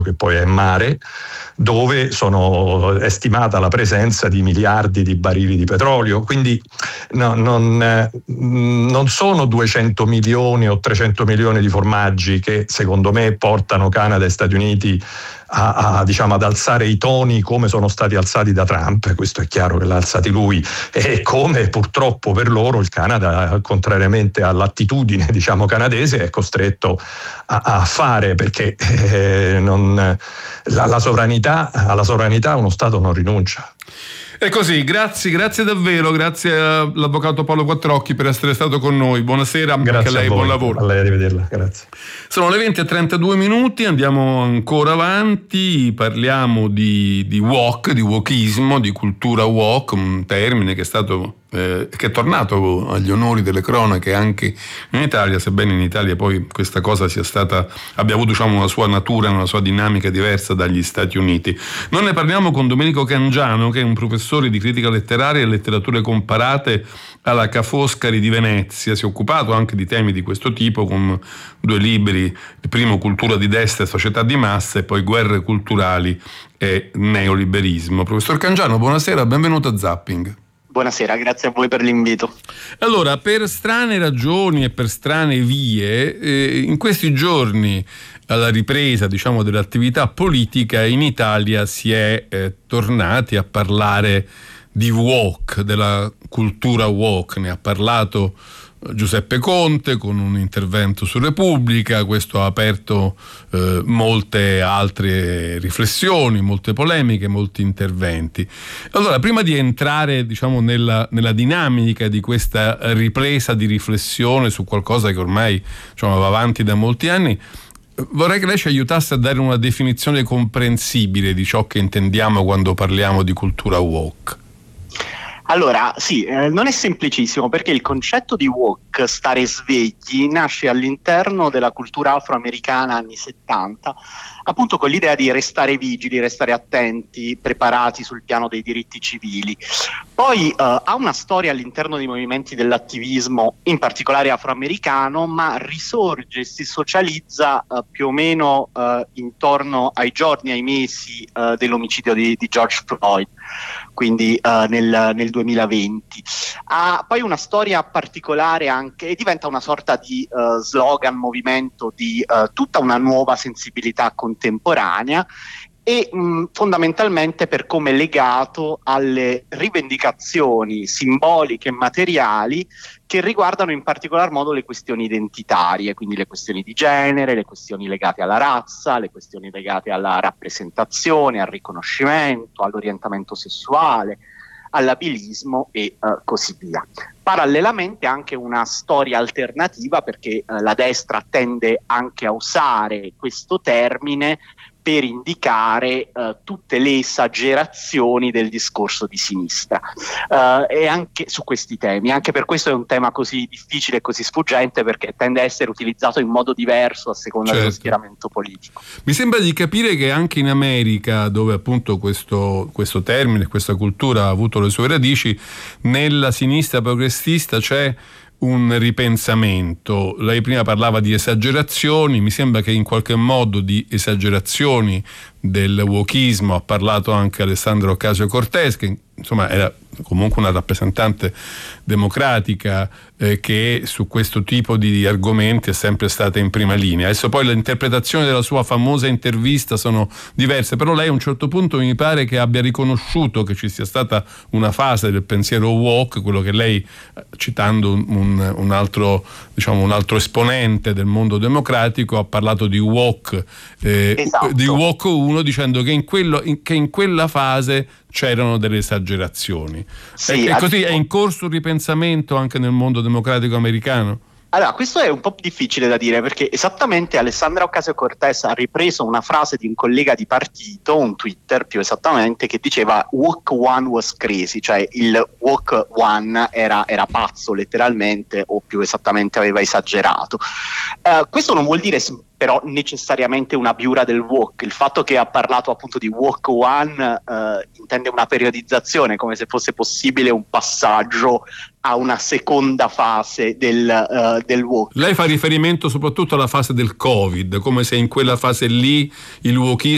che poi è mare, dove è stimata la presenza di miliardi di barili di petrolio. Quindi non sono 200 milioni o 300 milioni di formaggi che secondo me portano Canada e Stati Uniti ad alzare i toni come sono stati alzati da Trump. Questo è chiaro che l'ha alzati lui, e come purtroppo per loro il Canada, contrariamente all'attitudine canadese, è costretto a fare, perché alla sovranità uno Stato non rinuncia. È così, grazie davvero, grazie all'avvocato Paolo Quattrocchi per essere stato con noi. Buonasera, grazie anche a lei, a voi, buon lavoro. A lei, arrivederla, grazie. Sono le 20:32, andiamo ancora avanti, parliamo di wok, di wokismo, di cultura wok, un termine che è tornato agli onori delle cronache anche in Italia, sebbene in Italia poi questa cosa abbia avuto una sua natura, una sua dinamica diversa dagli Stati Uniti. Noi ne parliamo con Domenico Cangiano, che è un professore di critica letteraria e letterature comparate alla Ca' Foscari di Venezia. Si è occupato anche di temi di questo tipo con 2 libri, il primo Cultura di destra e società di massa, e poi Guerre culturali e neoliberismo. Professor Cangiano, buonasera, benvenuto a Zapping. Buonasera, grazie a voi per l'invito. Allora, per strane ragioni e per strane vie, in questi giorni, alla ripresa dell'attività politica, in Italia si è tornati a parlare di wok, della cultura wok. Ne ha parlato Giuseppe Conte con un intervento su Repubblica. Questo ha aperto molte altre riflessioni, molte polemiche, molti interventi. Allora, prima di entrare nella dinamica di questa ripresa di riflessione su qualcosa che ormai va avanti da molti anni, vorrei che lei ci aiutasse a dare una definizione comprensibile di ciò che intendiamo quando parliamo di cultura woke. Allora, sì, non è semplicissimo, perché il concetto di woke, stare svegli, nasce all'interno della cultura afroamericana anni 70, appunto con l'idea di restare vigili, restare attenti, preparati sul piano dei diritti civili. Poi ha una storia all'interno dei movimenti dell'attivismo, in particolare afroamericano, ma risorge, si socializza più o meno intorno ai giorni, ai mesi dell'omicidio di George Floyd, quindi nel 2020. Ha poi una storia particolare anche, e diventa una sorta di slogan, movimento di tutta una nuova sensibilità contemporanea, e fondamentalmente per come è legato alle rivendicazioni simboliche e materiali che riguardano in particolar modo le questioni identitarie, quindi le questioni di genere, le questioni legate alla razza, le questioni legate alla rappresentazione, al riconoscimento, all'orientamento sessuale, all'abilismo e così via. Parallelamente anche una storia alternativa, perché la destra tende anche a usare questo termine per indicare tutte le esagerazioni del discorso di sinistra, e anche su questi temi. Anche per questo è un tema così difficile e così sfuggente, perché tende a essere utilizzato in modo diverso a seconda dello schieramento politico. Mi sembra di capire che anche in America, dove appunto questo termine, questa cultura ha avuto le sue radici, nella sinistra progressista c'è un ripensamento. Lei prima parlava di esagerazioni, mi sembra che in qualche modo di esagerazioni del wokismo ha parlato anche Alessandra Ocasio-Cortez, che insomma era comunque una rappresentante democratica che su questo tipo di argomenti è sempre stata in prima linea. Adesso poi le interpretazioni della sua famosa intervista sono diverse, però lei a un certo punto mi pare che abbia riconosciuto che ci sia stata una fase del pensiero woke, quello che lei, citando un altro esponente del mondo democratico, ha parlato di woke, esatto, di woke 1, dicendo che in quella fase c'erano delle esagerazioni. Sì, e così è in corso un ripensamento anche nel mondo democratico americano? Allora, questo è un po' difficile da dire, perché esattamente Alessandra Ocasio-Cortez ha ripreso una frase di un collega di partito, un Twitter più esattamente, che diceva "Woke one was crazy", cioè il woke one era pazzo letteralmente, o più esattamente aveva esagerato. Questo non vuol dire però necessariamente una biura del woke. Il fatto che ha parlato appunto di woke one intende una periodizzazione, come se fosse possibile un passaggio a una seconda fase del woke. Lei fa riferimento soprattutto alla fase del Covid, come se in quella fase lì il wokismo